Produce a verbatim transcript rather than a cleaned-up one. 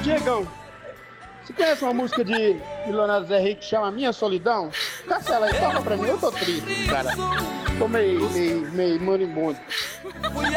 Diegão, você conhece uma música de Leonardo Zé Rico que chama Minha Solidão? Caça ela aí, toca pra mim, eu tô triste, cara. Tô meio, meio, meio moribundo.